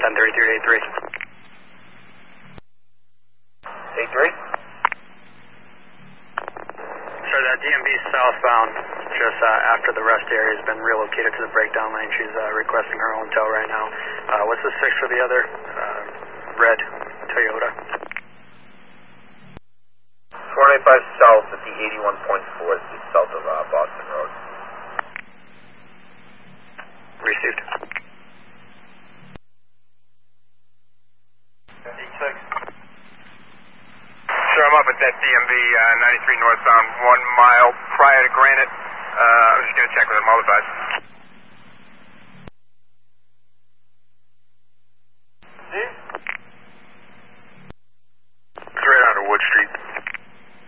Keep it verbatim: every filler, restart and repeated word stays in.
ten thirty-three to eight three. eight three? Sir, that D M B southbound, just uh, after the rest area, has been relocated to the breakdown lane. She's uh, requesting her own tow right now. Uh, what's the six for the other uh, red Toyota? four eighty-five south at the eighty-one point four, just south of uh, Boston Road. Received. eighty-six. Sure, I'm up at that D M B uh, ninety-three northbound, one mile prior to Granite. Uh, I was just going to check with them. All advice.